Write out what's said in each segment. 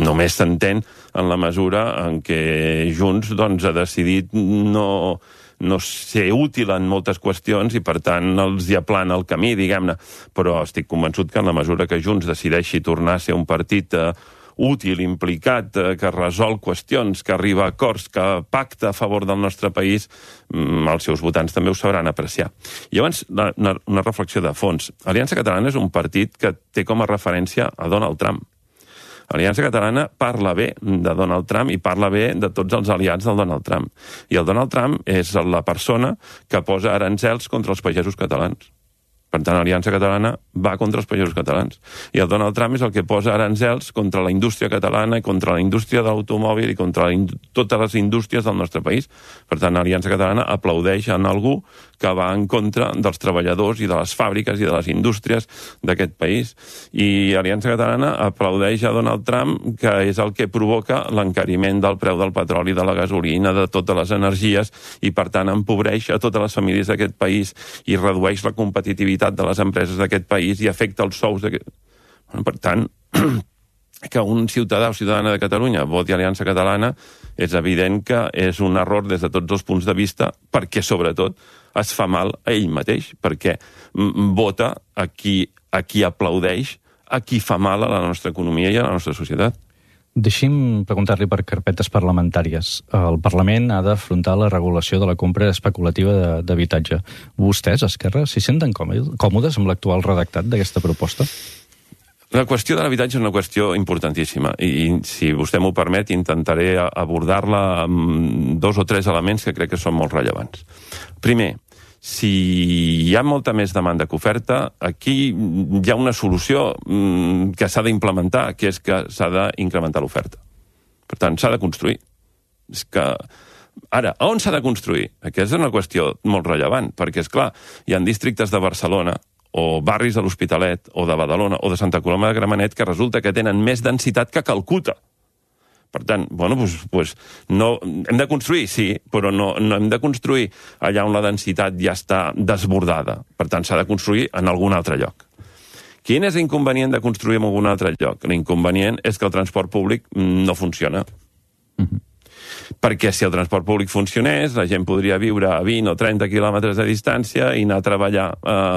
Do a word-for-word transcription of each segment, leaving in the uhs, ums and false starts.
només s'entén en la mesura en què Junts doncs, ha decidit no, no ser útil en moltes qüestions i, per tant, els hi aplana el camí, diguem-ne. Però estic convençut que en la mesura que Junts decideixi tornar a ser un partit eh, útil, implicat, eh, que resol qüestions, que arriba a acords, que pacta a favor del nostre país, mm, els seus votants també ho sabran apreciar. I llavors, una, una reflexió de fons. Aliança Catalana és un partit que té com a referència a Donald Trump. Aliança Catalana parla bé de Donald Trump i parla bé de tots els aliats del Donald Trump. I el Donald Trump és la persona que posa aranzels contra els pagesos catalans. Per tant, l'Aliança Catalana va contra els pagesos catalans. I el Donald Trump és el que posa aranzels contra la indústria catalana i contra la indústria de l'automòbil i contra la totes les indústries del nostre país. Per tant, l'Aliança Catalana aplaudeix en algú que va en contra dels treballadors i de les fàbriques i de les indústries d'aquest país. I l'Aliança Catalana aplaudeix a Donald Trump, que és el que provoca l'encariment del preu del petroli, de la gasolina, de totes les energies, i per tant empobreix a totes les famílies d'aquest país i redueix la competitivitat de les empreses d'aquest país i afecta els sous d'aquest... Bueno, per tant, que un ciutadà o ciutadana de Catalunya voti Aliança Catalana és evident que és un error des de tots els punts de vista, perquè, sobretot, es fa mal a ell mateix, perquè vota a qui, a qui aplaudeix, a qui fa mal a la nostra economia i a la nostra societat. Deixi'm preguntar-li per carpetes parlamentàries. El Parlament ha d'afrontar la regulació de la compra especulativa d'habitatge. Vostès, Esquerra, s'hi senten còmodes amb l'actual redactat d'aquesta proposta? La qüestió de l'habitatge és una qüestió importantíssima i, si vostè m'ho permet, intentaré abordar-la amb dos o tres elements que crec que són molt rellevants. Primer, si hi ha molta més demanda que oferta, aquí hi ha una solució que s'ha d'implementar, que és que s'ha d'incrementar l'oferta. Per tant, s'ha de construir. És que... Ara, on s'ha de construir? Aquesta és una qüestió molt rellevant, perquè, és clar, hi ha districtes de Barcelona o barris de l'Hospitalet o de Badalona o de Santa Coloma de Gramenet que resulta que tenen més densitat que Calcuta. Per tant, bueno, doncs, doncs no, hem de construir, sí, però no, no hem de construir allà on la densitat ja està desbordada. Per tant, s'ha de construir en algun altre lloc. Quin és l'inconvenient de construir en algun altre lloc? L'inconvenient és que el transport públic no funciona. Mm-hmm. Perquè si el transport públic funcionés, la gent podria viure a vint o trenta quilòmetres de distància i anar a treballar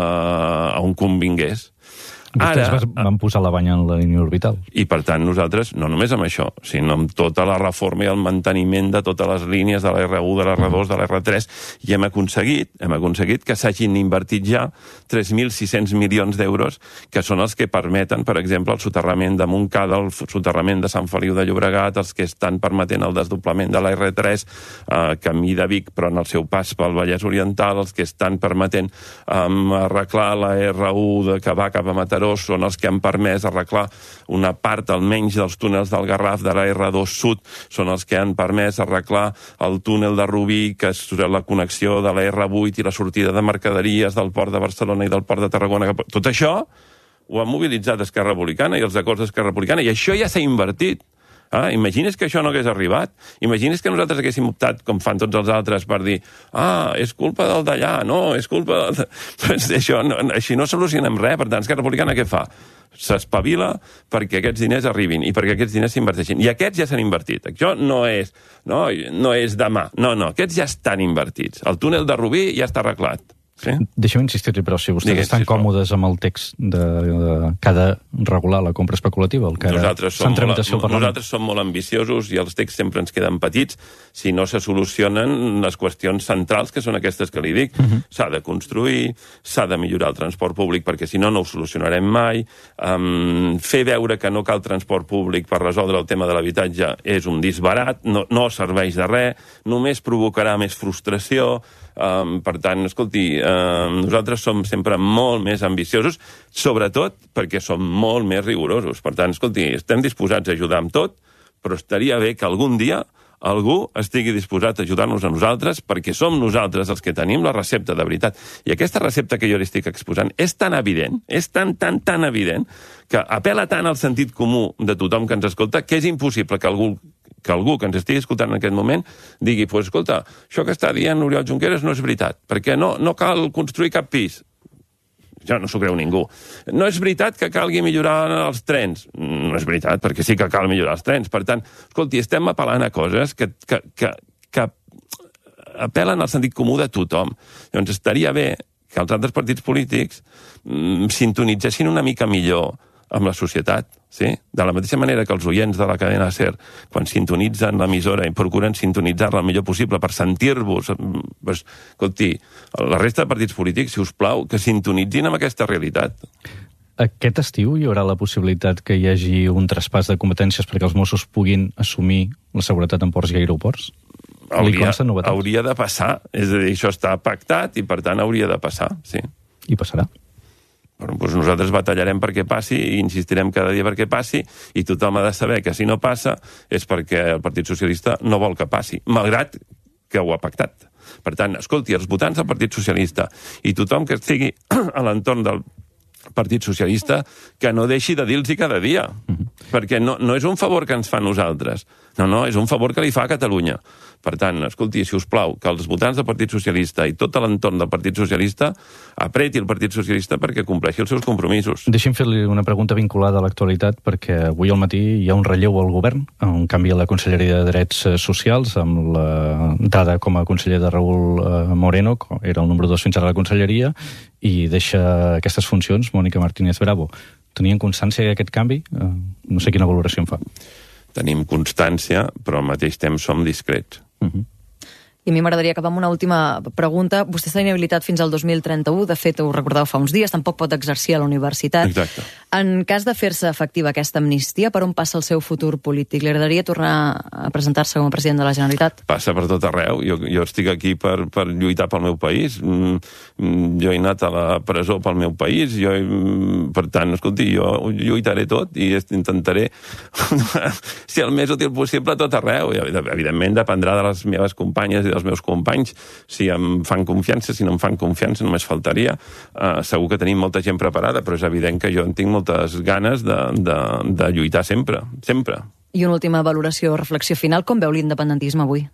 eh, on convingués. Vostès Ara, van posar la banya en la línia orbital. I, per tant, nosaltres, no només amb això, sinó amb tota la reforma i el manteniment de totes les línies de la erre u, de la erre dos, de la erre tres, i hem aconseguit, hem aconseguit que s'hagin invertit ja tres mil sis-cents milions d'euros, que són els que permeten, per exemple, el soterrament de Montcada, el soterrament de Sant Feliu de Llobregat, els que estan permetent el desdoblament de la erre tres, eh, camí de Vic, però en el seu pas pel Vallès Oriental, els que estan permetent eh, arreglar la erre u de, que va cap a Mataró, són els que han permès arreglar una part almenys dels túnels del Garraf de la erre dos Sud, són els que han permès arreglar el túnel de Rubí, que és la connexió de la erre vuit i la sortida de mercaderies del port de Barcelona i del port de Tarragona. Tot això ho ha mobilitzat Esquerra Republicana i els acords d'Esquerra Republicana, i això ja s'ha invertit. Ah, imagines que això no hagués arribat. Imagines que nosaltres haguéssim optat, com fan tots els altres, per dir ah, és culpa del d'allà, no, és culpa del... Pues això, no, així no solucionem res. Per tant, Esquerra Republicana què fa? S'espavila perquè aquests diners arribin i perquè aquests diners s'inverteixin. I aquests ja s'han invertit. Això no és, no, no és demà. No, no, aquests ja estan invertits. El túnel de Rubí ja està arreglat. Sí? Deixa'm insistir-hi, però si vostès Digues, estan còmodes amb el text de, de, que ha de regular la compra especulativa, el que s'han tramitació al Parlament. Nosaltres som molt ambiciosos i els texts sempre ens queden petits si no se solucionen les qüestions centrals, que són aquestes que li dic. Uh-huh. S'ha de construir, s'ha de millorar el transport públic, perquè si no, no ho solucionarem mai. Um, fer veure que no cal transport públic per resoldre el tema de l'habitatge és un disbarat, no, no serveix de res, només provocarà més frustració. Um, per tant, escolti, um, nosaltres som sempre molt més ambiciosos, sobretot perquè som molt més rigorosos. Per tant, escolti, estem disposats a ajudar amb tot, però estaria bé que algun dia algú estigui disposat a ajudar-nos a nosaltres, perquè som nosaltres els que tenim la recepta de veritat. I aquesta recepta que jo li estic exposant és tan evident, és tan, tan, tan evident, que apela tant al sentit comú de tothom que ens escolta, que és impossible que algú que algú que ens estigui escoltant en aquest moment digui, pues, escolta, això que està dient Oriol Junqueras no és veritat, perquè no, no cal construir cap pis. Això no s'ho creu ningú. No és veritat que calgui millorar els trens. No és veritat, perquè sí que cal millorar els trens. Per tant, escolti, estem apel·lant a coses que, que, que, que apel·len al sentit comú de tothom. Llavors estaria bé que els altres partits polítics mm, sintonitzessin una mica millor amb la societat, sí? De la mateixa manera que els oients de la cadena SER, quan sintonitzen l'emissora i procuren sintonitzar-la el millor possible per sentir-vos, pues, escolti, la resta de partits polítics, si us plau, que sintonitzin amb aquesta realitat. Aquest estiu hi haurà la possibilitat que hi hagi un traspàs de competències perquè els Mossos puguin assumir la seguretat en ports i aeroports? Hauria, hauria de passar, és a dir, això està pactat i per tant hauria de passar, sí. I passarà? Bueno, doncs nosaltres batallarem perquè passi i insistirem cada dia perquè passi i tothom ha de saber que si no passa és perquè el Partit Socialista no vol que passi, malgrat que ho ha pactat. Per tant, escolti, els votants del Partit Socialista i tothom que estigui a l'entorn del Partit Socialista que no deixi de dir-los cada dia, mm-hmm. perquè no, no és un favor que ens fa nosaltres, no, no, és un favor que li fa a Catalunya. Per tant, escolti, si us plau, que els votants del Partit Socialista i tot l'entorn del Partit Socialista apreti el Partit Socialista perquè compleixi els seus compromisos. Deixi'm fer-li una pregunta vinculada a l'actualitat, perquè avui al matí hi ha un relleu al govern, un canvi a la Conselleria de Drets Socials, amb l'entrada com a conseller de Raúl Moreno, que era el número dos fins ara a la Conselleria, i deixa aquestes funcions Mònica Martínez Bravo. Tenien constància d'aquest canvi? No sé quina valoració en fa. Tenim constància, però al mateix temps som discrets. Uh-huh. I a mi m'agradaria acabar amb una última pregunta. Vostè està inhabilitat fins al dos mil trenta-u, de fet, ho recordeu fa uns dies, tampoc pot exercir a la universitat. Exacte. En cas de fer-se efectiva aquesta amnistia, per on passa el seu futur polític? Li agradaria tornar a presentar-se com a president de la Generalitat? Passa per tot arreu. Jo, jo estic aquí per, per lluitar pel meu país. Mm, jo he anat a la presó pel meu país. Jo, per tant, escolti, jo lluitaré tot i intentaré ser el més útil possible a tot arreu. I, evidentment, dependrà de les meves companyes i dels meus companys, si em fan confiança, si no em fan confiança, només faltaria. Uh, segur que tenim molta gent preparada, però és evident que jo en tinc moltes ganes de, de, de lluitar sempre, sempre. I una última valoració o reflexió final, com veu l'independentisme avui?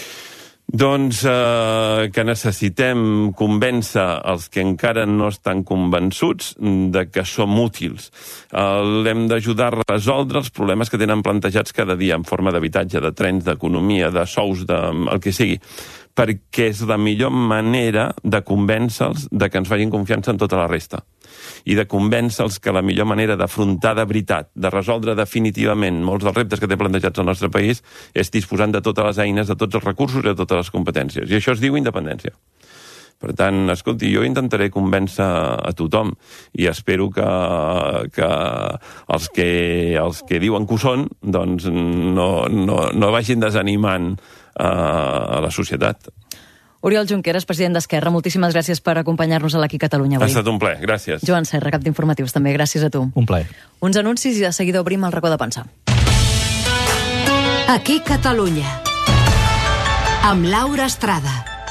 Doncs eh, que necessitem convèncer els que encara no estan convençuts de que som útils. Eh, L'hem d'ajudar a resoldre els problemes que tenen plantejats cada dia en forma d'habitatge, de trens, d'economia, de sous, de el que sigui, perquè és la millor manera de convèncer-los de que ens facin confiança en tota la resta i de convèncer-los que la millor manera d'afrontar de veritat, de resoldre definitivament molts dels reptes que té plantejats al nostre país és disposant de totes les eines, de tots els recursos i de totes les competències. I això es diu independència. Per tant, escolti, jo intentaré convèncer a tothom i espero que, que, els, que els que diuen que ho són doncs no, no, no vagin desanimant a la societat. Oriol Junqueras, president d'Esquerra, moltíssimes gràcies per acompanyar-nos a l'Aquí Catalunya avui. Ha estat un plaer, gràcies. Joan Serra, cap d'informatius, també, gràcies a tu. Un plaer. Uns anuncis i de seguida obrim el racó de pensar. Aquí Catalunya, amb Laura Estrada.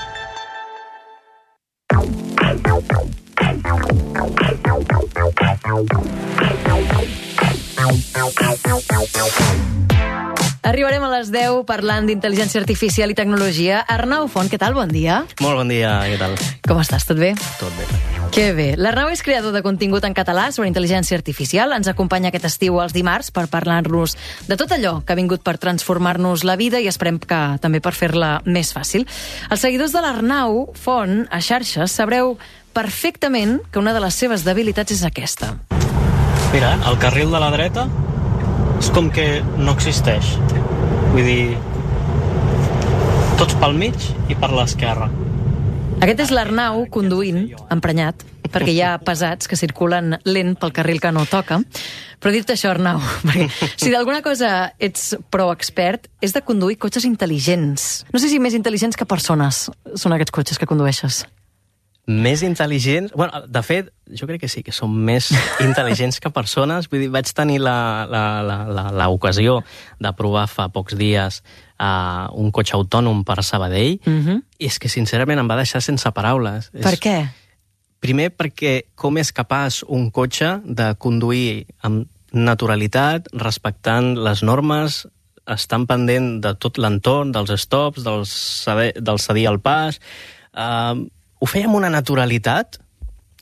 Arribarem a les deu parlant d'intel·ligència artificial i tecnologia. Arnau Font, què tal? Bon dia. Molt bon dia, què tal? Com estàs? Tot bé? Tot bé. Que bé. L'Arnau és creador de contingut en català sobre intel·ligència artificial. Ens acompanya aquest estiu els dimarts per parlar-nos de tot allò que ha vingut per transformar-nos la vida i esperem que també per fer-la més fàcil. Els seguidors de l'Arnau Font a xarxes sabreu perfectament que una de les seves debilitats és aquesta. Mira, el carril de la dreta és com que no existeix. Vull dir, tots pel mig i per l'esquerra. Aquest és l'Arnau conduint, emprenyat, perquè hi ha pesats que circulen lent pel carril que no toca. Però dir-te això, Arnau, perquè si d'alguna cosa ets prou expert, és de conduir cotxes intel·ligents. No sé si més intel·ligents que persones són aquests cotxes que condueixes. Més intel·ligents... Bueno, de fet, jo crec que sí, que són més intel·ligents que persones. Vull dir, vaig tenir l'ocasió de provar fa pocs dies uh, un cotxe autònom per Sabadell, uh-huh. i és que, sincerament, em va deixar sense paraules. Per és... què? Primer, perquè com és capaç un cotxe de conduir amb naturalitat, respectant les normes, estan pendent de tot l'entorn, dels stops, del cedir, del cedir al pas... Uh, ho feia amb una naturalitat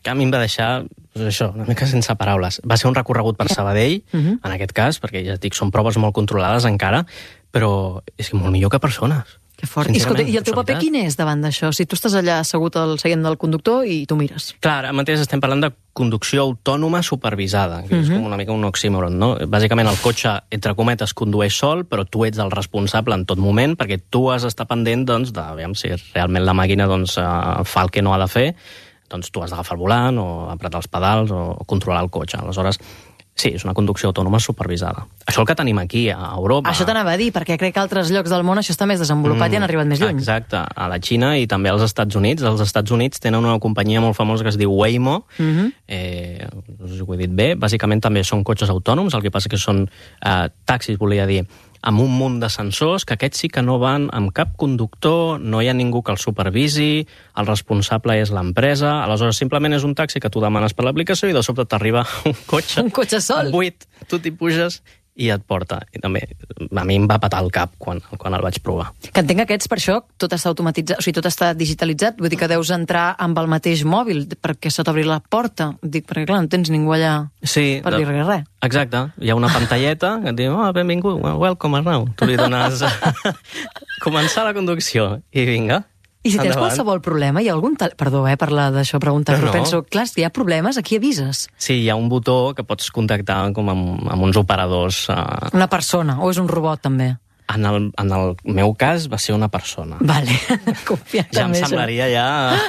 que a mi em va deixar, doncs això, una mica sense paraules. Va ser un recorregut per Sabadell, uh-huh. en aquest cas, perquè ja et dic, són proves molt controlades encara, però és que molt millor que persones. Que fort. I, escolta, I el teu paper quin és davant d'això? Si tu estàs allà assegut al seient del conductor i tu mires. Clar, ara mateix estem parlant de conducció autònoma supervisada, que uh-huh. és com una mica un oxímoron, no? Bàsicament el cotxe, entre cometes, condueix sol, però tu ets el responsable en tot moment, perquè tu has d'estar pendent, doncs, de veure si realment la màquina doncs, fa el que no ha de fer, doncs tu has d'agafar el volant o apretar els pedals o controlar el cotxe. Aleshores, sí, és una conducció autònoma supervisada. Això el que tenim aquí, a Europa... Això t'anava a dir, perquè crec que altres llocs del món això està més desenvolupat mm, i han arribat més lluny. Exacte, a la Xina i també als Estats Units. Els Estats Units tenen una companyia molt famosa que es diu Waymo, mm-hmm. eh, no sé si ho he dit bé, bàsicament també són cotxes autònoms, el que passa que són eh, taxis, volia dir, amb un munt de sensors, que aquests sí que no van amb cap conductor, no hi ha ningú que el supervisi, el responsable és l'empresa, aleshores simplement és un taxi que tu demanes per l'aplicació i de sobte t'arriba un cotxe, un cotxe sol, buit, tu t'hi puges i et porta. I també a mi em va patar el cap quan, quan el vaig provar. Que entenc que aquests, per això, tot està automatitzat, o sigui, tot està digitalitzat, vull dir que deus entrar amb el mateix mòbil perquè se t'obri la porta. Dic, perquè clar, no tens ningú allà sí, per dir res, res. Exacte, hi ha una pantalleta que et diu, oh, benvingut, welcome Arnau. Tu li dones començar la conducció i vinga. I si tens qualsevol problema, hi ha algun... Tal... Perdó, eh, parlar d'això, preguntar, però no. Penso, clar, si hi ha problemes, aquí avises. Sí, hi ha un botó que pots contactar com amb, amb uns operadors... Uh... Una persona, o és un robot, també? En el, en el meu cas va ser una persona. Vale, confia ja em semblaria ja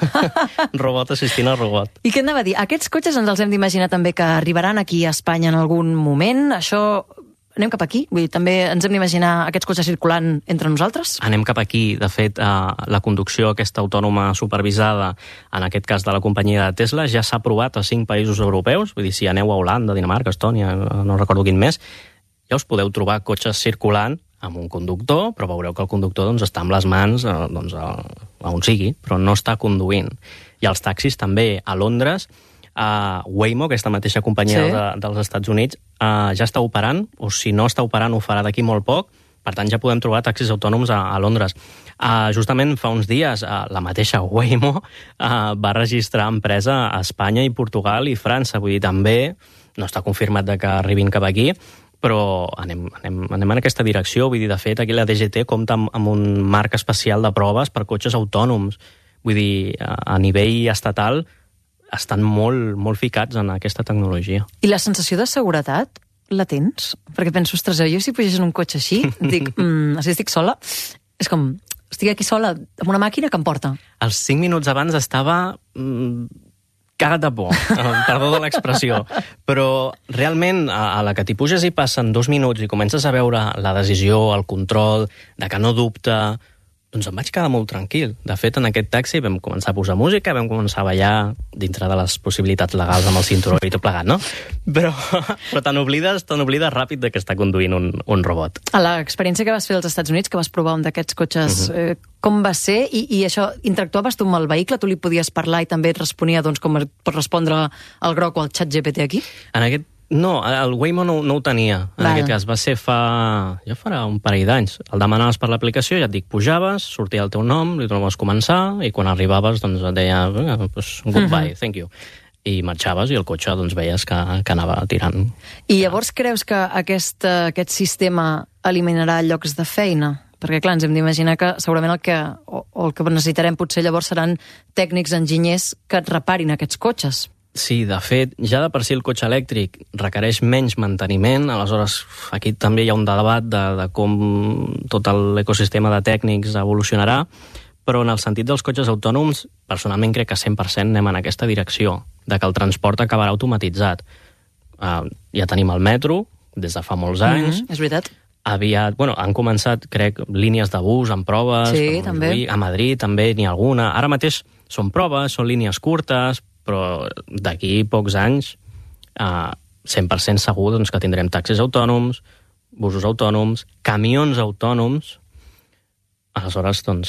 robot assistint al robot. I què anava a dir? Aquests cotxes ens els hem d'imaginar també que arribaran aquí a Espanya en algun moment. Això... Anem cap aquí? Vull dir, també ens hem d'imaginar aquests cotxes circulant entre nosaltres? Anem cap aquí. De fet, eh, la conducció aquesta autònoma supervisada, en aquest cas de la companyia de Tesla, ja s'ha aprovat a cinc països europeus. Vull dir, si aneu a Holanda, Dinamarca, Estònia, no recordo quin més, ja us podeu trobar cotxes circulant amb un conductor, però veureu que el conductor doncs, està amb les mans eh, doncs, a, a on sigui, però no està conduint. I els taxis també. A Londres, Uh, Waymo, aquesta mateixa companyia sí. de, dels Estats Units, uh, ja està operant, o si no està operant ho farà d'aquí molt poc, per tant ja podem trobar taxis autònoms a, a Londres. Uh, justament fa uns dies uh, la mateixa Waymo uh, va registrar empresa a Espanya i Portugal i França, vull dir, també no està confirmat de que arribin cap aquí, però anem, anem, anem en aquesta direcció. Vull dir, de fet, aquí la D G T compta amb, amb un marc especial de proves per cotxes autònoms. Vull dir, a, a nivell estatal estan molt, molt ficats en aquesta tecnologia. I la sensació de seguretat la tens? Perquè penso, ostres, jo si pugés en un cotxe així, dic, mm, si estic sola, és com, estic aquí sola amb una màquina que em porta. Els cinc minuts abans estava mm, cagat de por, perdó de l'expressió, però realment a, a la que t'hi puges i passen dos minuts i comences a veure la decisió, el control, de que no dubta, doncs em vaig quedar molt tranquil. De fet, en aquest taxi vam començar a posar música, vam començar a ballar dintre de les possibilitats legals amb el cinturó i tot plegat, no? Però, però te n'oblides, te n'oblides ràpid de que està conduint un, un robot. A l'experiència que vas fer als Estats Units, que vas provar un d'aquests cotxes, uh-huh. eh, com va ser? I, I això, interactuaves tu amb el vehicle? Tu li podies parlar i també et responia, doncs, com pot respondre el groc o el xat G P T aquí? En aquest No, el Waymo no, no ho tenia, en vale. Aquest cas. Va ser fa... ja farà un parell d'anys. El demanaves per l'aplicació, ja et dic, pujaves, sortia el teu nom, li tornaves a començar, i quan arribaves, doncs et deia, pues, goodbye, uh-huh. thank you. I marxaves i el cotxe, doncs, veies que, que anava tirant. I llavors creus que aquest, aquest sistema eliminarà llocs de feina? Perquè, clar, ens hem d'imaginar que segurament el que, o, o el que necessitarem potser llavors seran tècnics, enginyers que et reparin aquests cotxes. Sí, de fet, ja de per si el cotxe elèctric requereix menys manteniment, aleshores aquí també hi ha un debat de, de com tot l'ecosistema de tècnics evolucionarà, però en el sentit dels cotxes autònoms, personalment crec que cent per cent anem en aquesta direcció, de que el transport acabarà automatitzat. Uh, ja tenim el metro, des de fa molts anys. Mm-hmm, és veritat. Aviat, bueno, han començat, crec, línies de bus en proves. Sí, també. A Madrid també n'hi ha alguna. Ara mateix són proves, són línies curtes, però d'aquí pocs anys, eh, cent per cent segur doncs, que tindrem taxis autònoms, busos autònoms, camions autònoms. Aleshores, doncs,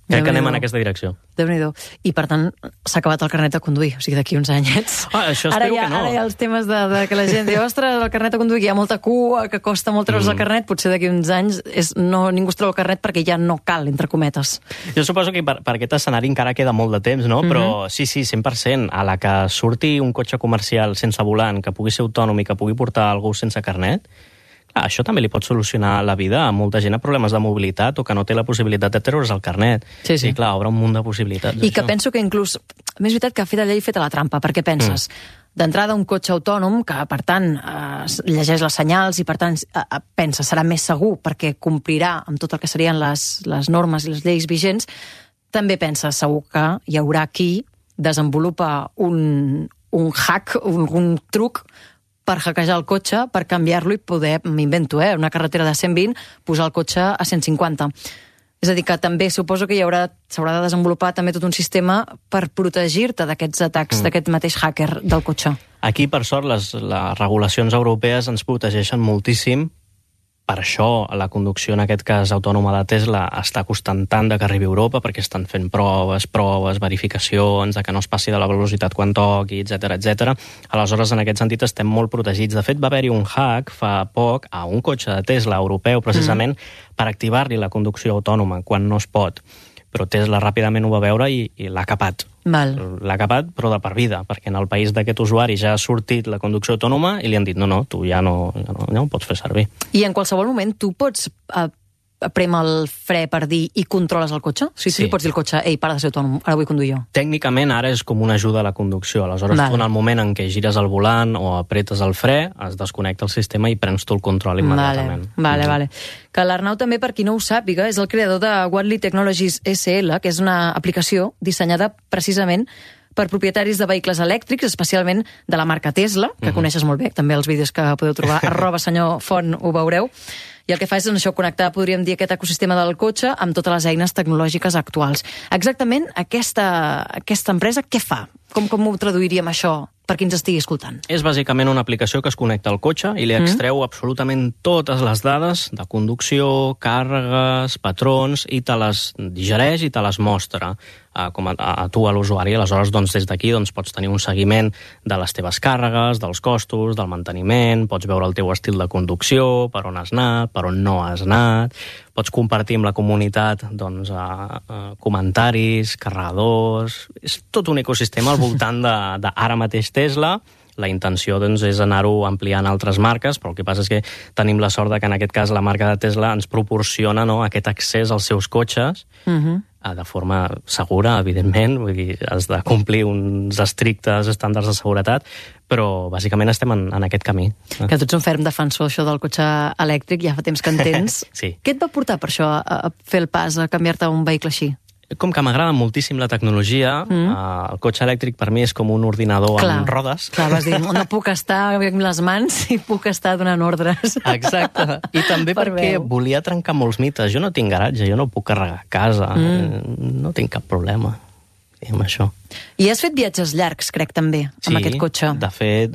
Crec que anem en aquesta direcció. Déu-n'hi-do. I, per tant, s'ha acabat el carnet de conduir, o sigui, d'aquí uns anyets. Ah, això ara espero hi ha, que no. Ara hi ha els temes de, de que la gent diu, ostres, el carnet de conduir, que hi ha molta cua, que costa molt treure's mm. el carnet, potser d'aquí uns anys és, no, ningú es treu el carnet perquè ja no cal, entre cometes. Jo suposo que per, per aquest escenari encara queda molt de temps, no? Mm-hmm. Però sí, sí, cent per cent. A la que surti un cotxe comercial sense volant, que pugui ser autònom i que pugui portar algú sense carnet, això també li pot solucionar la vida a molta gent a problemes de mobilitat o que no té la possibilitat de treure's el carnet. Sí, sí. I clar, obre un munt de possibilitats. I que això. penso que inclús, més veritat que feta la llei feta la trampa, perquè penses, mm. d'entrada un cotxe autònom que, per tant, eh, llegeix les senyals i, per tant, eh, pensa serà més segur perquè complirà amb tot el que serien les, les normes i les lleis vigents, també pensa segur que hi haurà qui desenvolupa un, un hack, un, un truc per hackejar el cotxe, per canviar-lo i poder, m'invento, eh, una carretera de cent vint, posar el cotxe a cent cinquanta. És a dir, que també suposo que hi haurà, s'haurà de desenvolupar també tot un sistema per protegir-te d'aquests atacs, mm. d'aquest mateix hacker del cotxe. Aquí, per sort, les, les regulacions europees ens protegeixen moltíssim. Per això la conducció, en aquest cas autònoma de Tesla, està costant tant de que arribi a Europa, perquè estan fent proves, proves, verificacions, de que no es passi de la velocitat quan toqui, etcètera, etcètera. Aleshores, en aquest sentit, estem molt protegits. De fet, va haver-hi un hack fa poc a un cotxe de Tesla europeu, precisament, mm. per activar-li la conducció autònoma, quan no es pot. Però Tesla ràpidament ho va veure i, i l'ha capat. Val. L'ha capat, però de per vida, perquè en el país d'aquest usuari ja ha sortit la conducció autònoma i li han dit, no, no, tu ja no, ja no, ja no ho pots fer servir. I en qualsevol moment tu pots eh, prema el fre per dir i controles el cotxe? O sigui, sí. Tu li pots dir al cotxe, ei, para de ser autònom, ara vull conduir jo. Tècnicament ara és com una ajuda a la conducció. Aleshores, vale. Tu en el moment en què gires el volant o apretes el fre, es desconnecta el sistema i prens tu el control immediatament. Vale, vale, vale. Que l'Arnau també, per qui no ho sàpiga, és el creador de Wattly Technologies S L, que és una aplicació dissenyada precisament per propietaris de vehicles elèctrics, especialment de la marca Tesla, que uh-huh. coneixes molt bé, també els vídeos que podeu trobar, arroba senyor Font, ho veureu. I el que fa és això, connectar, podríem dir, aquest ecosistema del cotxe amb totes les eines tecnològiques actuals. Exactament aquesta, aquesta empresa què fa? Com, com ho traduiríem això per qui ens estigui escoltant? És bàsicament una aplicació que es connecta al cotxe i li extreu mm. absolutament totes les dades de conducció, càrregues, patrons, i te les digereix i te les mostra a, com a, a tu, a l'usuari. Aleshores, doncs, des d'aquí doncs, pots tenir un seguiment de les teves càrregues, dels costos, del manteniment, pots veure el teu estil de conducció, per on has anat, per on no has anat, pots compartir amb la comunitat doncs, a, a comentaris, carregadors... És tot un ecosistema al voltant de, de ara mateix Tesla. La intenció doncs, és anar-ho ampliant a altres marques, però el que passa és que tenim la sort de que en aquest cas la marca de Tesla ens proporciona, no, aquest accés als seus cotxes uh-huh. de forma segura, evidentment. Vull dir, has de complir uns estrictes estàndards de seguretat, però bàsicament estem en, en aquest camí. Que tu ets un ferm defensor, això del cotxe elèctric, ja fa temps que en tens. Sí. Què et va portar per això, a fer el pas, a canviar-te a un vehicle així? Com que m'agrada moltíssim la tecnologia, mm. eh, el cotxe elèctric per mi és com un ordinador clar, amb rodes. Clar, vas dir, no puc estar amb les mans i puc estar donant ordres. Exacte. I també per perquè veu. volia trencar molts mites. Jo no tinc garatge, jo no puc carregar a casa, mm. no tinc cap problema amb això. I has fet viatges llargs, crec, també, amb sí, aquest cotxe. De fet,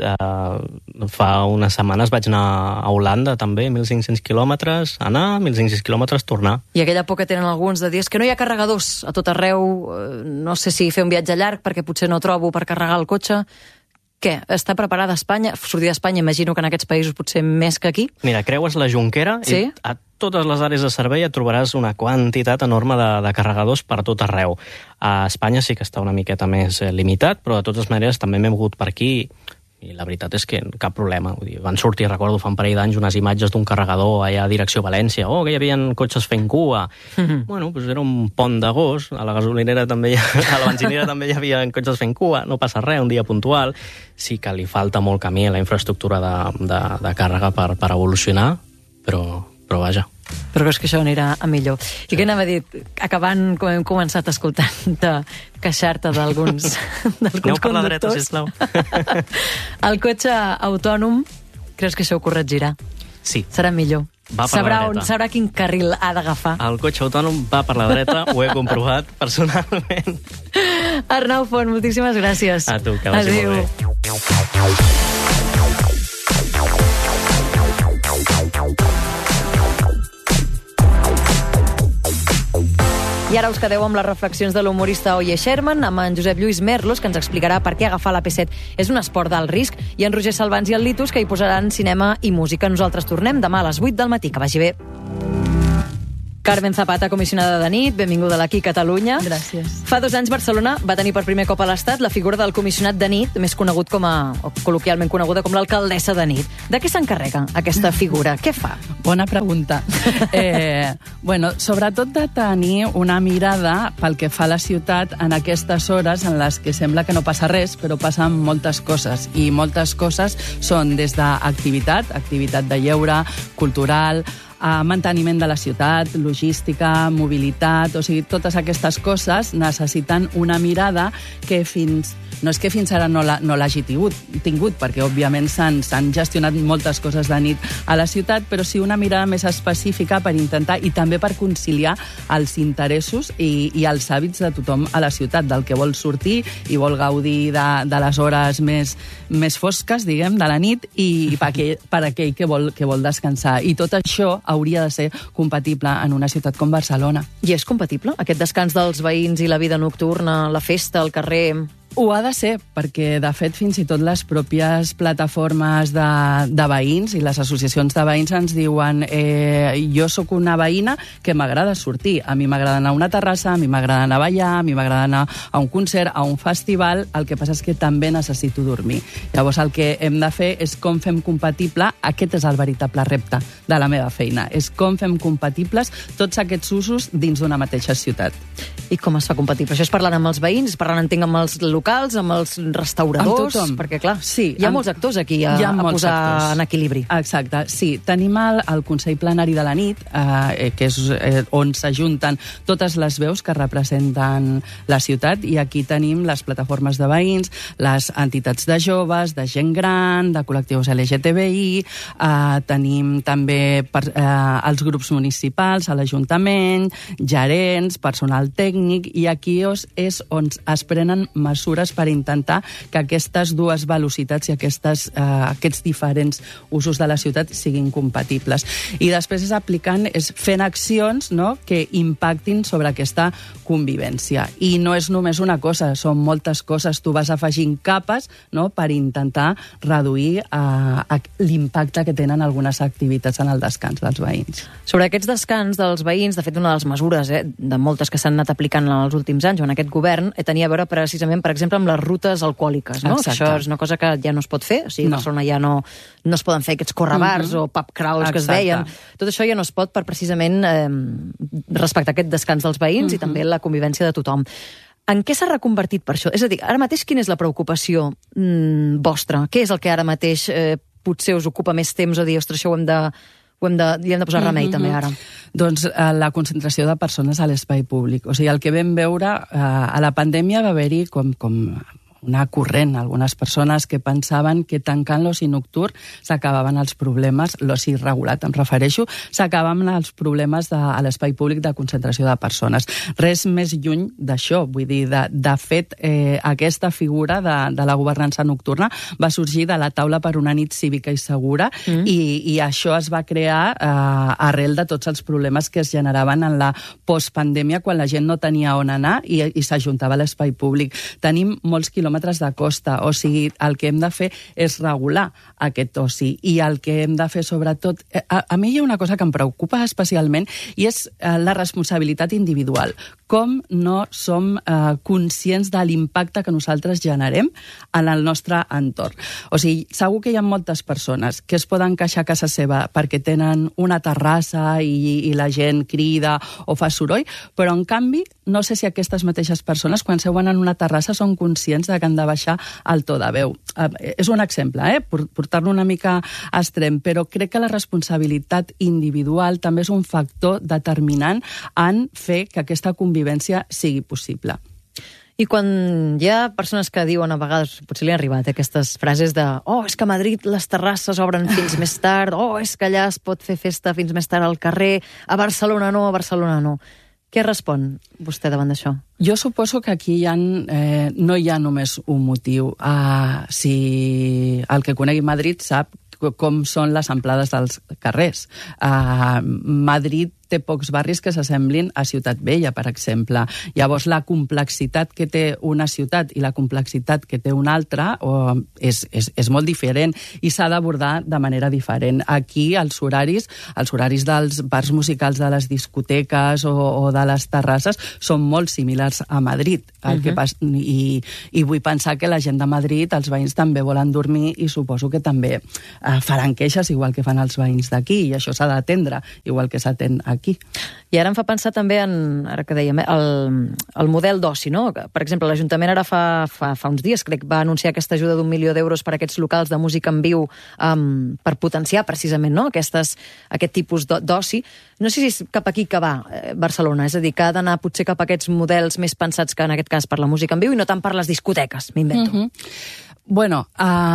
eh, fa unes setmanes vaig anar a Holanda, també, mil cinc-cents quilòmetres, anar, mil cinc-cents quilòmetres, tornar. I aquella por que tenen alguns de dir que no hi ha carregadors a tot arreu, no sé si fer un viatge llarg perquè potser no trobo per carregar el cotxe. Què? Està preparada Espanya? Sortir d'Espanya, imagino que en aquests països potser més que aquí. Mira, creues la Jonquera sí? i a totes les àrees de servei et trobaràs una quantitat enorme de, de carregadors per tot arreu. A Espanya sí que està una miqueta més limitat, però de totes maneres també m'he mogut per aquí i la veritat és que cap problema. Vull dir, van sortir, recordo, fa un parell d'anys unes imatges d'un carregador allà a direcció València. Oh, que hi havia cotxes fent cua. Mm-hmm. Bueno, doncs era un pont d'agost. A la gasolinera també, ha, a la benzinera també hi havia cotxes fent cua. No passa res, un dia puntual. Sí que li falta molt camí a la infraestructura de, de, de càrrega per, per evolucionar, però, però vaja. Però és que això anirà a millor. I què anava a dir? Acabant, com hem començat escoltant, de queixar-te d'alguns conductors. Aneu per la dreta, sisplau. El cotxe autònom, creus que això ho corregirà? Sí. Serà millor. Va per sabrà, la dreta. On, sabrà quin carril ha d'agafar. El cotxe autònom va per la dreta, ho he comprovat personalment. Arnau Font, moltíssimes gràcies. A tu, que vagi Adéu. molt bé. I ara us quedeu amb les reflexions de l'humorista Oye Sherman, amb en Josep Lluís Merlos, que ens explicarà per què agafar la P set és un esport d'alt risc, i en Roger Salvans i el Litus, que hi posaran cinema i música. Nosaltres tornem demà a les vuit del matí. Que vagi bé. Carmen Zapata, comissionada de nit, benvinguda a l'Aquí Catalunya. Gràcies. Fa dos anys Barcelona va tenir per primer cop a l'Estat la figura del comissionat de nit, més conegut com a, o col·loquialment coneguda com l'alcaldessa de nit. De què s'encarrega aquesta figura? Què fa? Bona pregunta. Eh, bueno, sobretot de tenir una mirada pel que fa a la ciutat en aquestes hores en les que sembla que no passa res, però passen moltes coses. I moltes coses són des d'activitat, activitat de lleure, cultural, a manteniment de la ciutat, logística, mobilitat, o sigui, totes aquestes coses necessiten una mirada que fins... No és que fins ara no l'hagi no tingut, tingut, perquè òbviament s'han gestionat moltes coses de nit a la ciutat, però sí una mirada més específica per intentar, i també per conciliar els interessos i, i els hàbits de tothom a la ciutat, del que vol sortir i vol gaudir de, de les hores més, més fosques, diguem, de la nit, i per aquell, per aquell que, vol, que vol descansar. I tot això hauria de ser compatible en una ciutat com Barcelona. I és compatible, aquest descans dels veïns i la vida nocturna, la festa, el carrer? Ho ha de ser, perquè, de fet, fins i tot les pròpies plataformes de, de veïns i les associacions de veïns ens diuen eh, jo sóc una veïna que m'agrada sortir. A mi m'agrada anar a una terrassa, a mi m'agrada anar a ballar, a mi m'agrada anar a un concert, a un festival, el que passa és que també necessito dormir. Llavors, el que hem de fer és com fem compatible, aquest és el veritable repte de la meva feina, és com fem compatibles tots aquests usos dins d'una mateixa ciutat. I com es fa compatible? Això és parlant amb els veïns, parlant, entenc, amb els locals, amb els restauradors, amb perquè, clar, sí, hi ha amb... molts actors aquí a, a posar actors en equilibri. Exacte, sí. Tenim el, el Consell Plenari de la Nit, eh, que és eh, on s'ajunten totes les veus que representen la ciutat, i aquí tenim les plataformes de veïns, les entitats de joves, de gent gran, de col·lectius L G T B I, eh, tenim també per, eh, els grups municipals, a l'Ajuntament, gerents, personal tècnic, i aquí és on es prenen mesures per intentar que aquestes dues velocitats i aquestes, eh, aquests diferents usos de la ciutat siguin compatibles. I després és aplicant, és fent accions, no?, que impactin sobre aquesta convivència. I no és només una cosa, són moltes coses. Tu vas afegint capes, no?, per intentar reduir eh, l'impacte que tenen algunes activitats en el descans dels veïns. Sobre aquests descans dels veïns, de fet, una de les mesures eh, de moltes que s'han anat aplicant en els últims anys o en aquest govern eh, tenia a veure precisament, per exemple, amb les rutes alcohòliques, no? Això és una cosa que ja no es pot fer, o sigui, no. a Barcelona ja no, no es poden fer aquests correbars uh -huh. o pub crawls que es deien. Tot això ja no es pot per precisament eh, respectar aquest descans dels veïns uh -huh. i també la convivència de tothom. En què s'ha reconvertit per això? És a dir, ara mateix quina és la preocupació mm, vostra? Què és el que ara mateix eh, potser us ocupa més temps o dir, ostres, això ho hem de... Ho hem de, hi hem de posar remei, mm-hmm. també, ara. Doncs eh, la concentració de persones a l'espai públic. O sigui, el que vam veure, eh, a la pandèmia va haver-hi com, com una corrent, algunes persones que pensaven que tancant l'oci nocturn s'acabaven els problemes, l'oci regulat em refereixo, s'acabaven els problemes de, a l'espai públic de concentració de persones. Res més lluny d'això, vull dir, de, de fet, eh, aquesta figura de, de la governança nocturna va sorgir de la taula per una nit cívica i segura mm. i, i això es va crear eh, arrel de tots els problemes que es generaven en la postpandèmia quan la gent no tenia on anar i, i s'ajuntava a l'espai públic. Tenim molts quilòmetres de costa, o sigui, el que hem de fer és regular aquest oci i el que hem de fer sobretot... A, a mi hi ha una cosa que em preocupa especialment i és eh, la responsabilitat individual. Com no som eh, conscients de l'impacte que nosaltres generem en el nostre entorn. O sigui, segur que hi ha moltes persones que es poden queixar a casa seva perquè tenen una terrassa i, i la gent crida o fa soroll, però en canvi no sé si aquestes mateixes persones quan seuen en una terrassa són conscients de que han de baixar el to de veu. Eh, és un exemple, eh? Portar-lo una mica a extrem, però crec que la responsabilitat individual també és un factor determinant en fer que aquesta convivència sigui possible. I quan hi ha persones que diuen, a vegades, potser li han arribat aquestes frases de oh, és que a Madrid les terrasses obren fins més tard, oh, és que allà es pot fer festa fins més tard al carrer, a Barcelona no, a Barcelona no. Què respon vostè davant d'això? Jo suposo que aquí hi ha, eh, no hi ha només un motiu. Uh, si el que conegui Madrid sap com són les amplades dels carrers. Uh, Madrid té pocs barris que s'assemblin a Ciutat Vella, per exemple. Llavors, la complexitat que té una ciutat i la complexitat que té una altra o, és, és, és molt diferent i s'ha d'abordar de manera diferent. Aquí, els horaris, els horaris dels bars musicals, de les discoteques o, o de les terrasses són molt similars a Madrid. El uh-huh. que pas, i, I vull pensar que la gent de Madrid, els veïns també volen dormir i suposo que també eh, faran queixes igual que fan els veïns d'aquí, i això s'ha d'atendre, igual que s'atén aquí. I ara em fa pensar també en, ara que dèiem, el, el model d'oci, no? Per exemple, l'Ajuntament ara fa, fa, fa uns dies, crec, va anunciar aquesta ajuda d'un milió d'euros per a aquests locals de música en viu um, per potenciar precisament, no? Aquestes, aquest tipus d'oci. No sé si és cap aquí que va eh, Barcelona, és a dir, que ha d'anar potser cap a aquests models més pensats que en aquest cas per la música en viu i no tant per les discoteques, m'invento. Mm-hmm. Bueno,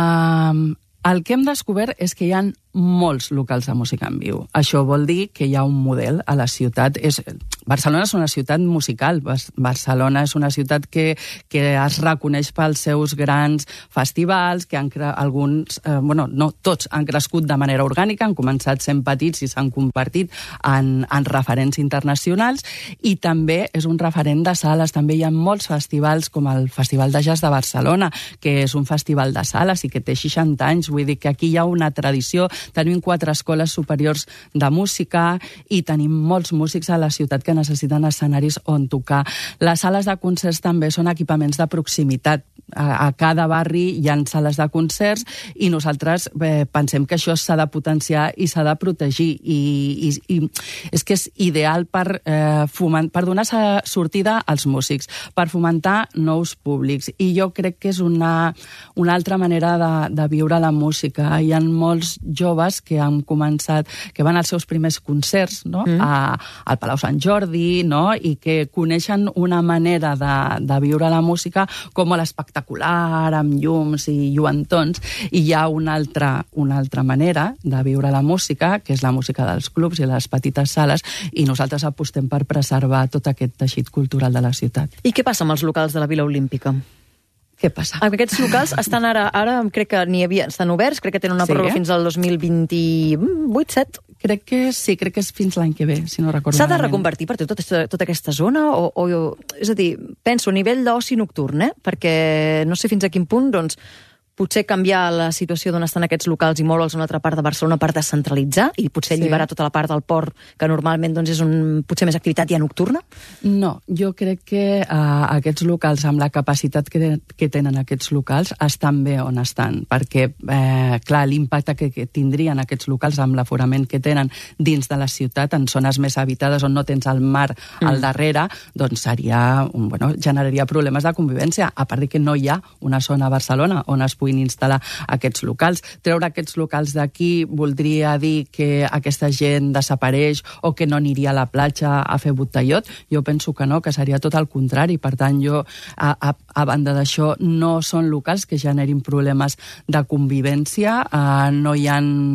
uh, el que hem descobert és que hi ha molts locals de música en viu. Això vol dir que hi ha un model a la ciutat. És, Barcelona és una ciutat musical. Barcelona és una ciutat que, que es reconeix pels seus grans festivals, que han cre... alguns, eh, bueno, no tots, han crescut de manera orgànica, han començat sent petits i s'han convertit en, en referents internacionals, i també és un referent de sales. També hi ha molts festivals, com el Festival de Jazz de Barcelona, que és un festival de sales i que té seixanta anys. Vull dir que aquí hi ha una tradició. Tenim quatre escoles superiors de música i tenim molts músics a la ciutat que necessiten escenaris on tocar. Les sales de concerts també són equipaments de proximitat. A, a cada barri hi ha sales de concerts i nosaltres eh, pensem que això s'ha de potenciar i s'ha de protegir. I, i, i és que és ideal per, eh, foment, per donar sortida als músics, per fomentar nous públics. I jo crec que és una, una altra manera de, de viure la música. Hi ha molts joves que han començat, que van als seus primers concerts, no? mm. a, al Palau Sant Jordi, no? I que coneixen una manera de, de viure la música com l'espectacular, amb llums i lluentons, i hi ha una altra, una altra manera de viure la música, que és la música dels clubs i les petites sales, i nosaltres apostem per preservar tot aquest teixit cultural de la ciutat. I què passa amb els locals de la Vila Olímpica? Què passa? Aquests locals estan ara, ara crec que n'hi havia, estan oberts, crec que tenen una sí, pròrroga eh? fins al dos mil vint-i-vuit set. Crec que sí, crec que és fins l'any que ve, si no recordo. S'ha de reconvertir per tota, tota aquesta zona? O, o, és a dir, penso a nivell d'oci nocturn, eh? Perquè no sé fins a quin punt, doncs, potser canviar la situació d'on estan aquests locals i moure'ls a una altra part de Barcelona per descentralitzar i potser sí. alliberar tota la part del port, que normalment doncs, és un, potser més activitat ja nocturna? No, jo crec que uh, aquests locals, amb la capacitat que, que tenen aquests locals, estan bé on estan, perquè, eh, clar, l'impacte que, que tindrien aquests locals amb l'aforament que tenen dins de la ciutat, en zones més habitades on no tens el mar mm. al darrere, doncs seria, un, bueno, generaria problemes de convivència, a part de que no hi ha una zona a Barcelona on es puguin instal·lar aquests locals. Treure aquests locals d'aquí voldria dir que aquesta gent desapareix o que no aniria a la platja a fer botellot. Jo penso que no, que seria tot el contrari. Per tant, jo, a, a, a banda d'això, no són locals que generin problemes de convivència, uh, no hi ha,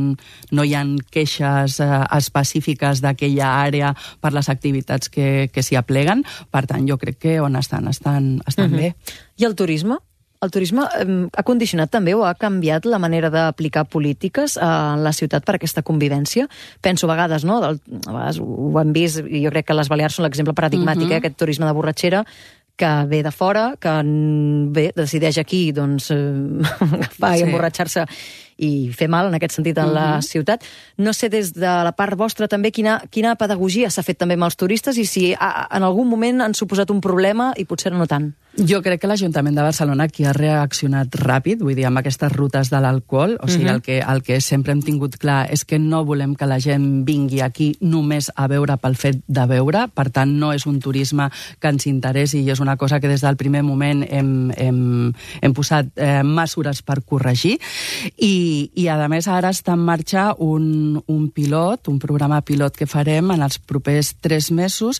no hi ha queixes uh, específiques d'aquella àrea per les activitats que, que s'hi apleguen. Per tant, jo crec que on estan, estan, estan uh-huh. bé. I el turisme? El turisme eh, ha condicionat també o ha canviat la manera d'aplicar polítiques a la ciutat per aquesta convivència? Penso a vegades, no? Del, a vegades ho hem vist, i jo crec que les Balears són l'exemple paradigmàtic, uh-huh. eh? Aquest turisme de borratxera que ve de fora, que bé, decideix aquí doncs, eh, agafar sí. i emborratxar-se i fer mal, en aquest sentit, en uh-huh. la ciutat. No sé, des de la part vostra també, quina, quina pedagogia s'ha fet també amb els turistes i si a, en algun moment han suposat un problema i potser no tant. Jo crec que l'Ajuntament de Barcelona aquí ha reaccionat ràpid, vull dir, amb aquestes rutes de l'alcohol, o sigui, uh-huh. el, que, el que sempre hem tingut clar és que no volem que la gent vingui aquí només a veure pel fet de veure, per tant, no és un turisme que ens interessi i és una cosa que des del primer moment hem, hem, hem posat eh, mesures per corregir i I, i a més ara està en marxa un, un pilot, un programa pilot que farem en els propers tres mesos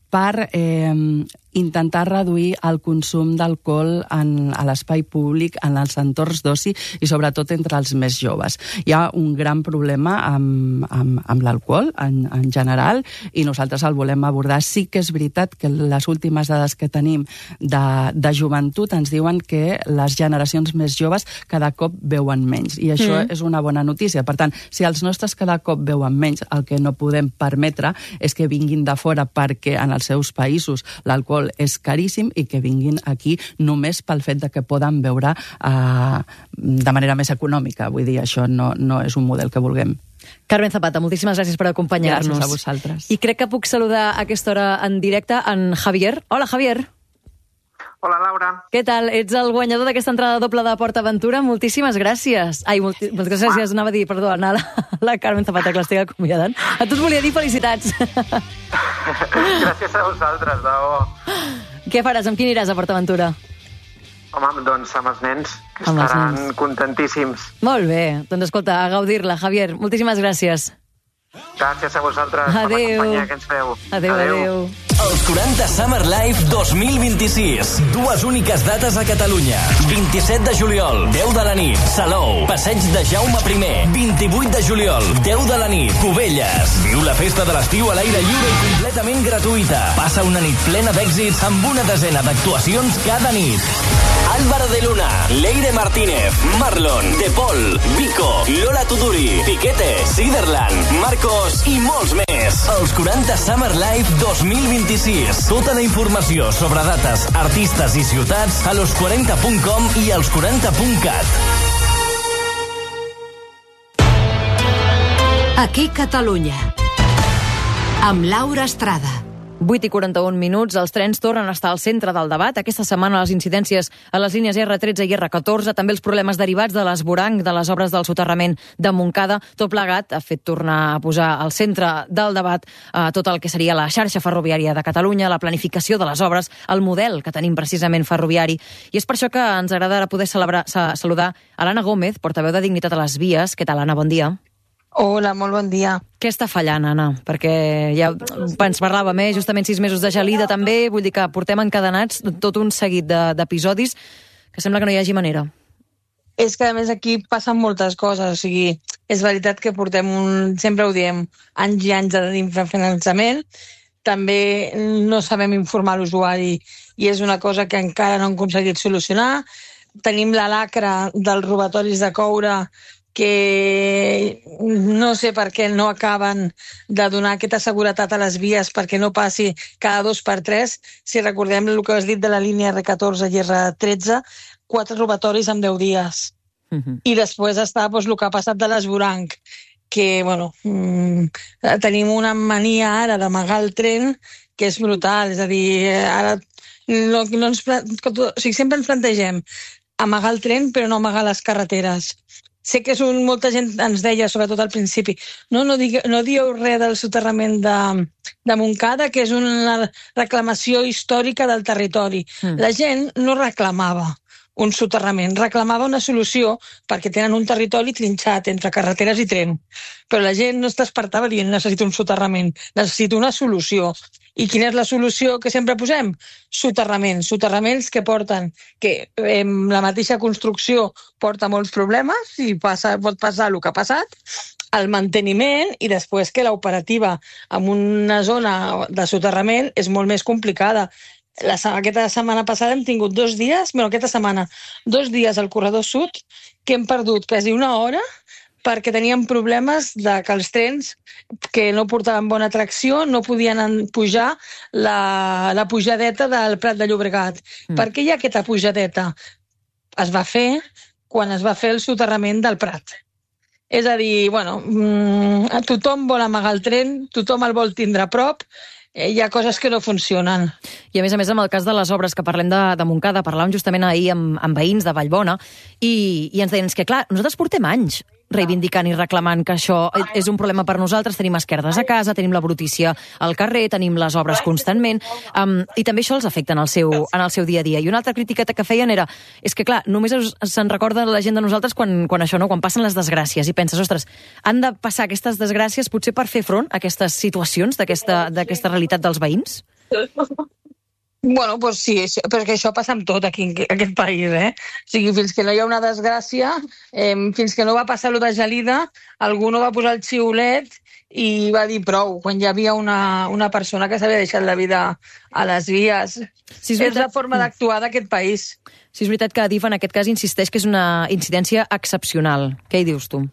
per eh, intentar reduir el consum d'alcohol en, a l'espai públic, en els entorns d'oci i sobretot entre els més joves. Hi ha un gran problema amb, amb, amb l'alcohol en, en general i nosaltres el volem abordar. Sí que és veritat que les últimes dades que tenim de, de joventut ens diuen que les generacions més joves cada cop beuen menys i això mm. és una bona notícia. Per tant, si els nostres cada cop beuen menys, el que no podem permetre és que vinguin de fora perquè en els seus països l'alcohol és caríssim i que vinguin aquí només pel fet de que poden beure eh, de manera més econòmica. Vull dir, això no, no és un model que vulguem. Carmen Zapata, moltíssimes gràcies per acompanyar-nos. Gràcies a vosaltres. I crec que puc saludar a aquesta hora en directe en Javier. Hola, Javier. Hola, Laura. Què tal? Ets el guanyador d'aquesta entrada doble de PortAventura. Moltíssimes gràcies. Ai, molti... moltes gràcies. Anava a dir, perdó, a la, la Carmen Zapata, que l'estic acomiadant. A tu us volia dir felicitats. Gràcies a vosaltres, Dao. Què faràs? Amb qui aniràs a PortAventura? Home, doncs amb els nens, que amb estaran nens. contentíssims. Molt bé. Doncs escolta, a gaudir-la, Javier. Moltíssimes gràcies. Gràcies a vosaltres adeu. per la companyia que ens feu. Adéu, adéu. adéu. Els quaranta Summer Life dos mil vint-i-sis. Dues úniques dates a Catalunya. vint-i-set de juliol, deu de la nit, Salou. Passeig de Jaume primer. vint-i-vuit de juliol, deu de la nit, Cubelles. Viu la festa de l'estiu a l'aire lliure i completament gratuïta. Passa una nit plena d'èxits amb una desena d'actuacions cada nit. Álvaro de Luna, Leire Martínez, Marlon, De Paul, Vico, Lola Tuduri, Piquete, Siderland, Marcos i molts més. Els quaranta Summer Life dos mil vint-i-sis. Tota la informació sobre dates, artistes i ciutats a los quaranta punt com i als quaranta punt cat. Aquí Catalunya. Amb Laura Estrada. vuit i quaranta-un minuts, els trens tornen a estar al centre del debat. Aquesta setmana les incidències a les línies erre tretze i erre catorze, també els problemes derivats de l'esvoranc de les obres del soterrament de Montcada, tot plegat ha fet tornar a posar al centre del debat eh, tot el que seria la xarxa ferroviària de Catalunya, la planificació de les obres, el model que tenim precisament ferroviari. I és per això que ens agrada poder celebrar, saludar a l'Anna Gómez, portaveu de Dignitat a les Vies. Què tal, Anna? Bon dia. Hola, molt bon dia. Què està fallant, Anna? Perquè ja ens parlàvem, eh? Justament sis mesos de gelida també, vull dir que portem encadenats tot un seguit d'episodis que sembla que no hi hagi manera. És que, a més, aquí passen moltes coses. O sigui, és veritat que portem, un, sempre ho diem, anys i anys d'infrafinançament. També no sabem informar l'usuari i és una cosa que encara no hem aconseguit solucionar. Tenim la lacra dels robatoris de coure que no sé per què no acaben de donar aquesta seguretat a les vies perquè no passi cada dos per tres. Si recordem el que has dit de la línia erre catorze i erre tretze, quatre robatoris en deu dies. Uh-huh. I després està doncs, el que ha passat de l'esvoranc, que bueno, mmm, tenim una mania ara d'amagar el tren que és brutal. És a dir, ara no, no ens, o sigui, sempre ens plantegem amagar el tren però no amagar les carreteres. Sé que és un, molta gent ens deia, sobretot al principi, no, no, digue, no dieu res del soterrament de, de Montcada, que és una reclamació històrica del territori. Mm. La gent no reclamava un soterrament, reclamava una solució perquè tenen un territori trinxat entre carreteres i tren. Però la gent no es despertava dient necessito un soterrament, necessito una solució. I quina és la solució que sempre posem? Soterraments. Soterraments que porten, que eh, la mateixa construcció porta molts problemes i passa, pot passar el que ha passat, el manteniment i després que l'operativa en una zona de soterrament és molt més complicada. La, aquesta setmana passada hem tingut dos dies, bueno, aquesta setmana, dos dies al corredor sud que hem perdut quasi una hora perquè teníem problemes de que els trens que no portaven bona tracció no podien pujar la, la pujadeta del Prat de Llobregat. Mm. Per què hi ha aquesta pujadeta? Es va fer quan es va fer el soterrament del Prat. És a dir, bueno, mmm, tothom vol amagar el tren, tothom el vol tindre a prop, hi ha coses que no funcionen. I a més a més, amb el cas de les obres que parlem de, de Montcada, parlàvem justament ahir amb, amb veïns de Vallbona i, i ens deien que, clar, nosaltres portem anys reivindicant i reclamant que això és un problema per nosaltres, tenim esquerdes a casa, tenim la brutícia al carrer, tenim les obres constantment, um, i també això els afecta en el, seu, en el seu dia a dia. I una altra crítica que feien era, és que clar, només se'n recorda la gent de nosaltres quan, quan això, no? Quan passen les desgràcies, i penses, ostres, han de passar aquestes desgràcies potser per fer front a aquestes situacions d'aquesta d'aquesta realitat dels veïns? Bueno, doncs sí, perquè això passa amb tot aquí en aquest país, eh? O sigui, fins que no hi ha una desgràcia, eh, fins que no va passar allò de Gelida, algú no va posar el xiulet i va dir prou, quan hi havia una, una persona que s'havia deixat la vida a les vies. Sí, és, és la forma d'actuar d'aquest país. Sí, és veritat que Adif en aquest cas insisteix que és una incidència excepcional. Què hi dius tu?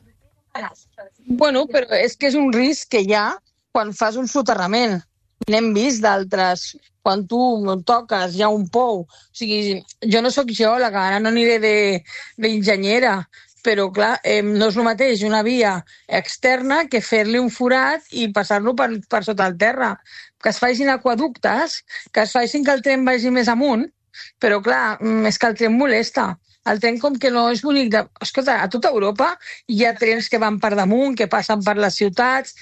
Bueno, però és que és un risc que hi ha quan fas un soterrament. N'hem vist d'altres. Quan tu toques, hi ha un pou. O sigui, jo no sóc geòloga, ara no aniré d'enginyera, però clar, eh, no és el mateix una via externa que fer-li un forat i passar-lo per, per sota el terra. Que es facin aquaductes, que es facin que el tren vagi més amunt, però clar, és que el tren molesta. El tren com que no és bonic. De... Escolta, a tota Europa hi ha trens que van per damunt, que passen per les ciutats.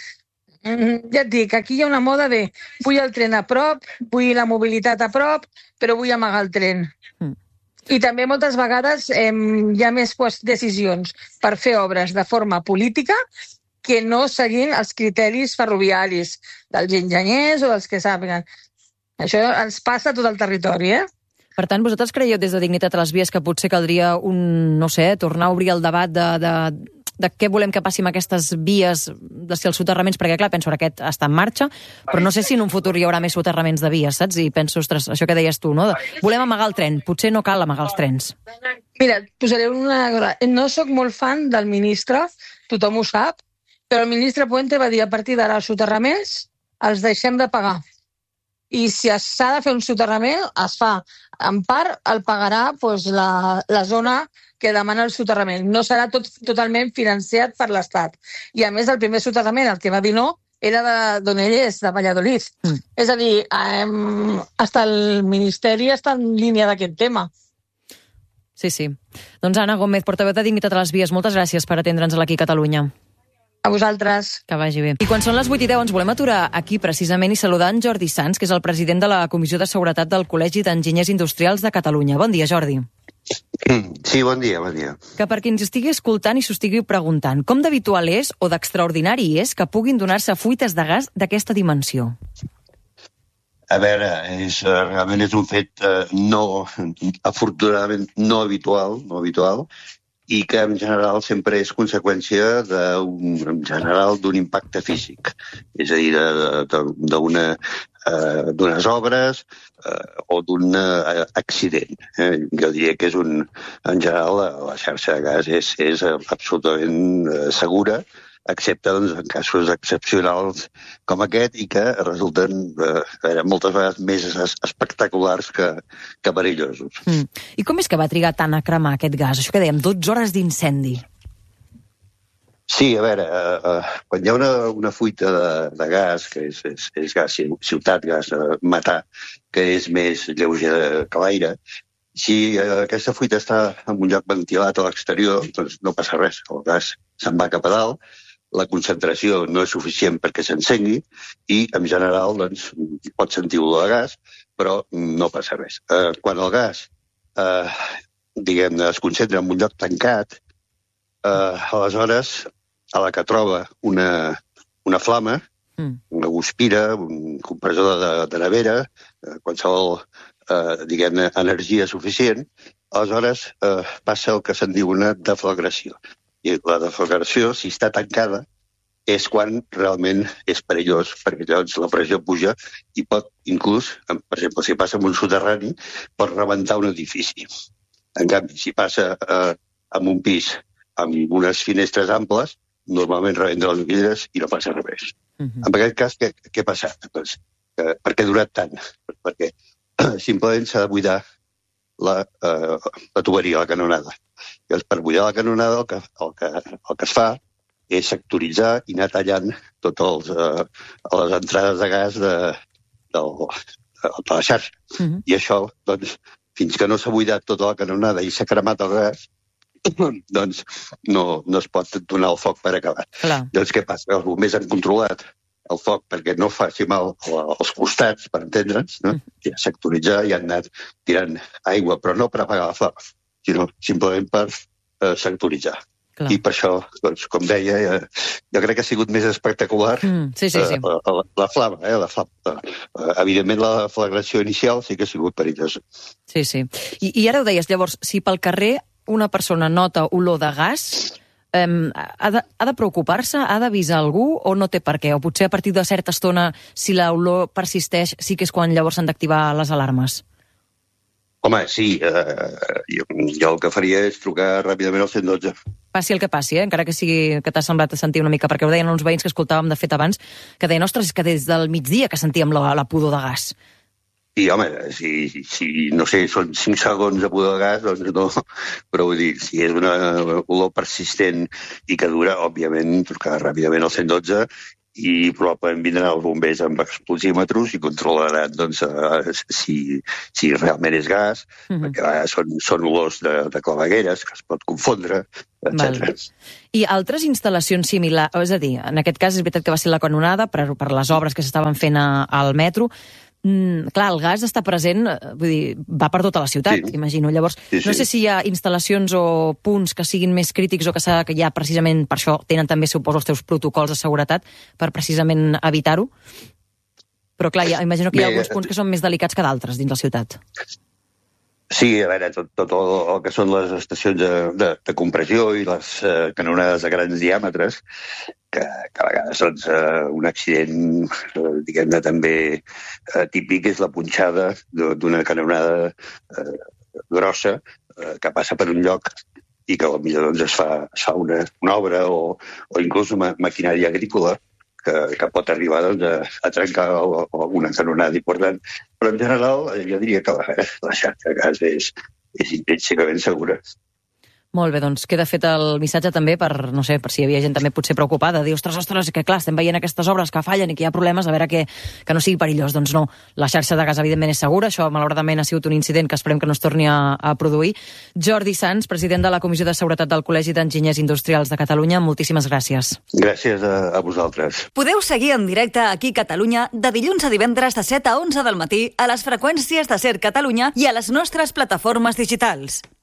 Ja et dic, aquí hi ha una moda de vull el tren a prop, vull la mobilitat a prop, però vull amagar el tren. Mm. I també moltes vegades eh, hi ha més pues, decisions per fer obres de forma política que no seguint els criteris ferroviaris dels enginyers o dels que sàpiguen. Això ens passa a tot el territori, eh? Per tant, vosaltres creieu des de Dignitat a les Vies que potser caldria un, no sé, tornar a obrir el debat de, de, de què volem que passi amb aquestes vies, de si els soterraments, perquè clar, penso que aquest està en marxa, però no sé si en un futur hi haurà més soterraments de vies, saps? I penso, ostres, això que deies tu, no? De, volem amagar el tren, potser no cal amagar els trens. Mira, et posaré una cosa. No sóc molt fan del ministre, tothom ho sap, però el ministre Puente va dir a partir d'ara els soterraments els deixem de pagar. I si s'ha de fer un soterrament, es fa. En part, el pagarà doncs, la, la zona que demana el soterrament. No serà tot, totalment financiat per l'Estat. I, a més, el primer soterrament, el que va dir no, era de d'on ell és, de Valladolid. Mm. És a dir, eh, hasta el Ministeri està en línia d'aquest tema. Sí, sí. Doncs Anna Gómez, portaveu de Dignitat a les Vies, moltes gràcies per atendre'ns aquí a Catalunya. A vosaltres. Que vagi bé. I quan són les vuit i deu ens volem aturar aquí precisament i saludar en Jordi Sans, que és el president de la Comissió de Seguretat del Col·legi d'Enginyers Industrials de Catalunya. Bon dia, Jordi. Sí, bon dia, bon dia. Que per qui ens estigui escoltant i s'ho estigui preguntant, com d'habitual és o d'extraordinari és que puguin donar-se fuites de gas d'aquesta dimensió? A veure, és, realment és un fet eh, no, afortunadament no habitual, no habitual, i que en general sempre és conseqüència d'un, en general d'un impacte físic, és a dir, d'una eh, d'unes obres eh, o d'un eh, accident. Eh? Jo diria que és un, en general la, la xarxa de gas és, és absolutament eh, segura, excepte doncs, en casos excepcionals com aquest i que resulten eh, veure, moltes vegades més espectaculars que, que perillosos. Mm. I com és que va trigar tant a cremar aquest gas? Això que dèiem, dotze hores d'incendi. Sí, a veure, eh, eh, quan hi ha una, una fuita de, de gas, que és, és, és gas ciutat, gas eh, metà, que és més lleuger que l'aire, si eh, aquesta fuita està en un lloc ventilat a l'exterior, doncs no passa res, el gas se'n va cap a dalt, la concentració no és suficient perquè s'encengui i, en general, doncs, pot sentir olor de gas, però no passa res. Eh, quan el gas eh, diguem-ne, es concentra en un lloc tancat, eh, aleshores, a la que troba una, una flama, mm. una guspira, un compressor de, de nevera, eh, qualsevol eh, diguem-ne, energia suficient, aleshores eh, passa el que se'n diu una deflagració. I la deflagració, si està tancada, és quan realment és perillós, perquè llavors la pressió puja i pot, inclús, per exemple, si passa en un soterrani, pot rebentar un edifici. En canvi, si passa eh, en un pis amb unes finestres amples, normalment rebenta les vidres i no passa res. Uh-huh. En aquest cas, què, què ha passat? Doncs, eh, per què ha durat tant? Perquè simplement s'ha de buidar la, eh, la tuberia, la canonada. I per buidar la canonada el que, el que, el que es fa és sectoritzar i anar tallant totes eh, les entrades de gas de, de, de, de la xarxa. Uh-huh. I això, doncs, fins que no s'ha buidat tota la canonada i s'ha cremat el gas, doncs no, no es pot donar el foc per acabat. Clar. Doncs què passa? Els bombers han controlat el foc perquè no faci mal als costats, per entendre'ns, no? I a sectoritzar i han anat tirant aigua, però no per apagar la flama, sinó simplement per eh, sectoritzar. Clar. I per això, doncs, com deia, jo crec que ha sigut més espectacular mm, sí, sí, sí. La, la, la flama. Eh, la flama. Evidentment, la flagració inicial sí que ha sigut perillosa. Sí, sí. I, I ara ho deies, llavors, si pel carrer una persona nota olor de gas, eh, ha de, ha de preocupar-se, ha d'avisar algú o no té per què? O potser a partir de certa estona, si l'olor persisteix, sí que és quan llavors s'han d'activar les alarmes? Home, sí, eh, jo, jo el que faria és trucar ràpidament al cent dotze. Passi el que passi, eh? Encara que sigui que t'ha semblat sentir una mica, perquè ho deien uns veïns que escoltàvem de fet abans, que deien, ostres, és que des del migdia que sentíem la, la pudor de gas. Sí, home, si, si, no sé, són cinc segons de pudor de gas, doncs no, però vull dir, si és una olor persistent i que dura, òbviament, trucar ràpidament al cent dotze i probablement vindran els bombers amb explosímetres i controlaran doncs, uh, si, si realment és gas, uh-huh. perquè a vegades són, són olors de, de clavegueres que es pot confondre, etcètera. I altres instal·lacions similars, és a dir, en aquest cas és veritat que va ser la canonada per, per les obres que s'estaven fent a, al metro. Mm, clar, el gas està present, vull dir, va per tota la ciutat, sí. imagino. Llavors, sí, sí. no sé si hi ha instal·lacions o punts que siguin més crítics o que, que ja precisament per això tenen també, suposo, els teus protocols de seguretat per precisament evitar-ho. Però clar, ja, imagino que hi ha Bé, alguns punts que són més delicats que d'altres dins la ciutat. Sí, a veure, tot, tot el, el que són les estacions de, de, de compressió i les eh, canonades de grans diàmetres, que, que a vegades doncs, eh, un accident, eh, diguem-ne, també eh, típic és la punxada d'una canonada eh, grossa eh, que passa per un lloc i que potser doncs, es fa, es fa una, una obra o, o inclús una maquinària agrícola que, que pot arribar doncs, a, a trencar o, o una canonada important. Però en general jo diria que la, la xarxa de gas és, és intrínsecament segura. Molt bé, doncs queda fet el missatge també per, no sé, per si hi havia gent també potser preocupada, de dir, ostres, ostres, que clar, estem veient aquestes obres que fallen i que hi ha problemes, a veure que, que no sigui perillós. Doncs no, la xarxa de gas evidentment és segura, això malauradament ha sigut un incident que esperem que no es torni a, a produir. Jordi Sans, president de la Comissió de Seguretat del Col·legi d'Enginyers Industrials de Catalunya, moltíssimes gràcies. Gràcies a, a vosaltres. Podeu seguir en directe aquí a Catalunya de dilluns a divendres de set a onze del matí a les freqüències de Ser Catalunya i a les nostres plataformes digitals.